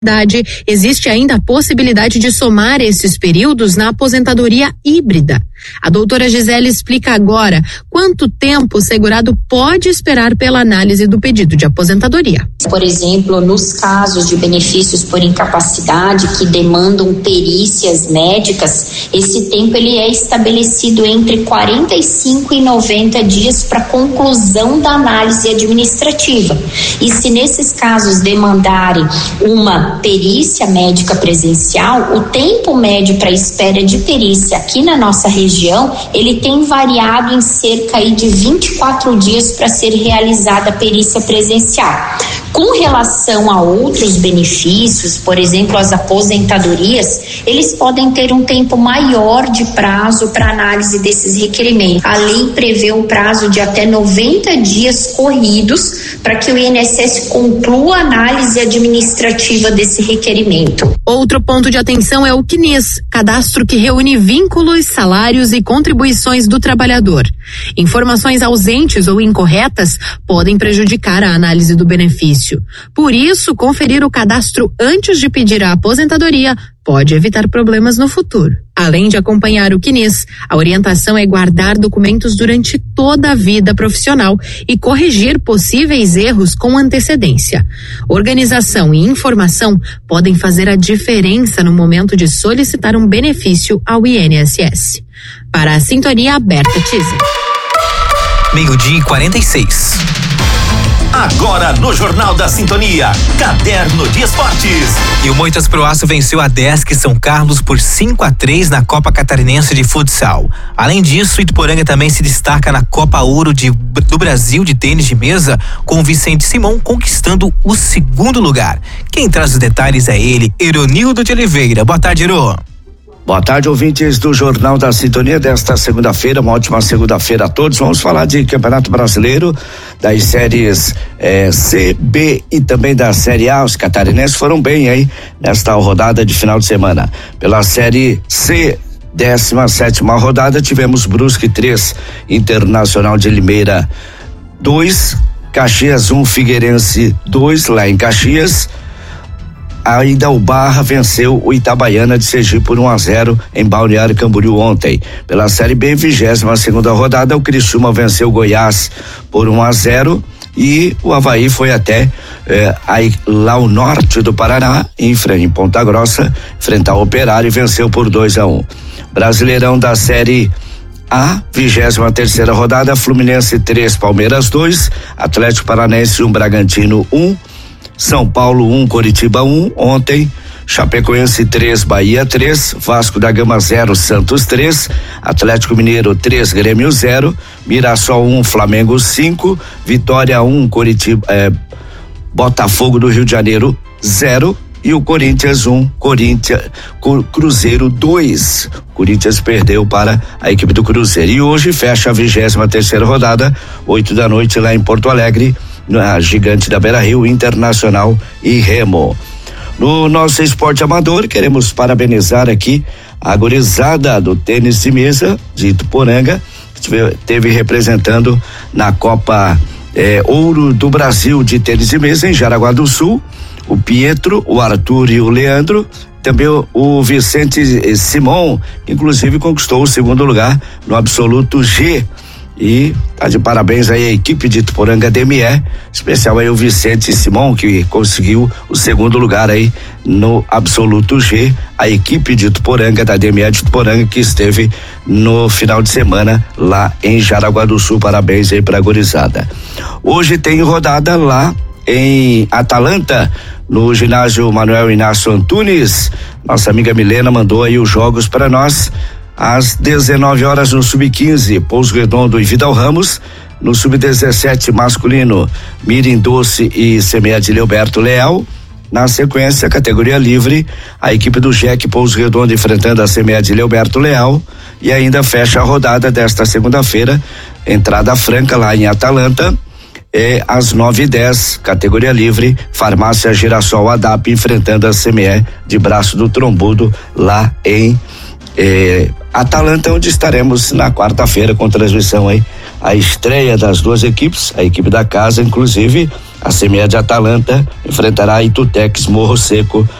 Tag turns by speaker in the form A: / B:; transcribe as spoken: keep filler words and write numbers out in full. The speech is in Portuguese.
A: Existe ainda a possibilidade de somar esses períodos na aposentadoria híbrida. A doutora Gisele explica agora quanto tempo o segurado pode esperar pela análise do pedido de aposentadoria.
B: Por exemplo, nos casos de benefícios por incapacidade que demandam perícias médicas, esse tempo ele é estabelecido entre quarenta e cinco e noventa dias para conclusão da análise administrativa. E se nesses casos demandarem uma perícia médica presencial, o tempo médio para espera de perícia aqui na nossa região, ele tem variado em cerca aí de vinte e quatro dias para ser realizada a perícia presencial. Com relação a outros benefícios, por exemplo, as aposentadorias, eles podem ter um tempo maior de prazo para análise desses requerimentos. A lei prevê um prazo de até noventa dias corridos para que o I N S S conclua a análise administrativa desse requerimento.
A: Outro ponto de atenção é o C N I S, cadastro que reúne vínculos, salários e contribuições do trabalhador. Informações ausentes ou incorretas podem prejudicar a análise do benefício. Por isso, conferir o cadastro antes de pedir a aposentadoria pode evitar problemas no futuro. Além de acompanhar o C N I S, a orientação é guardar documentos durante toda a vida profissional e corrigir possíveis erros com antecedência. Organização e informação podem fazer a diferença no momento de solicitar um benefício ao I N S S. Para a Sintonia Aberta, Tiza.
C: Meio-dia e quarenta e seis.
D: Agora no Jornal da Sintonia, Caderno de Esportes.
C: E o Moitas Pro Aço venceu a Desk São Carlos por cinco a três na Copa Catarinense de Futsal. Além disso, o Ituporanga também se destaca na Copa Ouro de, do Brasil de tênis de mesa, com o Vicente Simão conquistando o segundo lugar. Quem traz os detalhes é ele, Eronildo de Oliveira. Boa tarde, Ero.
E: Boa tarde, ouvintes do Jornal da Sintonia desta segunda-feira, uma ótima segunda-feira a todos. Vamos falar de Campeonato Brasileiro, das séries eh, C, B e também da Série A. Os catarinenses foram bem aí nesta rodada de final de semana. Pela Série C, décima sétima rodada, tivemos Brusque três, Internacional de Limeira dois, Caxias um, Figueirense dois, lá em Caxias. Ainda o Barra venceu o Itabaiana de Sergipe por um a zero em Balneário Camboriú ontem. Pela Série B, vigésima segunda rodada, o Criciúma venceu o Goiás por um a zero e o Avaí foi até eh, aí, lá ao norte do Paraná, em, em Ponta Grossa, enfrentar o Operário e venceu por dois a um. Brasileirão da Série A, vigésima terceira rodada, Fluminense três, Palmeiras dois, Atlético Paranaense um, Bragantino um, São Paulo um, Coritiba um, ontem Chapecoense três, Bahia três, Vasco da Gama zero, Santos três, Atlético Mineiro três, Grêmio zero, Mirassol um, Flamengo cinco, Vitória um, Coritiba, eh, Botafogo do Rio de Janeiro zero e o Corinthians um, Corinthians, Cruzeiro dois. Corinthians perdeu para a equipe do Cruzeiro. E hoje fecha a vigésima terceira rodada, oito da noite lá em Porto Alegre, na Gigante da Beira-Rio, Internacional e Remo. No nosso esporte amador, queremos parabenizar aqui a gurizada do tênis de mesa de Ituporanga, que teve representando na Copa eh, Ouro do Brasil de tênis de mesa em Jaraguá do Sul, o Pietro, o Arthur e o Leandro, também o, o Vicente Simão, inclusive conquistou o segundo lugar no absoluto G. E tá de parabéns aí a equipe de Ituporanga D M E, especial aí o Vicente Simão, que conseguiu o segundo lugar aí no absoluto G, a equipe de Ituporanga da D M E de Ituporanga, que esteve no final de semana lá em Jaraguá do Sul. Parabéns aí pra gurizada. Hoje tem rodada lá em Atalanta, no ginásio Manuel Inácio Antunes. Nossa amiga Milena mandou aí os jogos para nós. Às dezenove horas no sub quinze, Pouso Redondo e Vidal Ramos. No sub dezessete masculino, Mirim Doce e C M E de Leoberto Leal. Na sequência, categoria livre, a equipe do J E C Pouso Redondo enfrentando a C M E de Leoberto Leal. E ainda fecha a rodada desta segunda-feira, entrada franca lá em Atalanta. É às nove e dez, categoria livre, Farmácia Girassol Adap enfrentando a C M E de Braço do Trombudo lá em eh, Atalanta, onde estaremos na quarta-feira com transmissão aí, a estreia das duas equipes, a equipe da casa, inclusive A Semeia de Atalanta enfrentará a Itutex Morro Seco